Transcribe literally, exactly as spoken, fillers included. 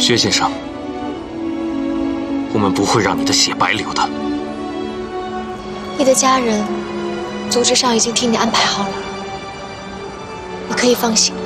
薛先生，我们不会让你的血白流的。 你的家人，组织上已经替你安排好了，你可以放心。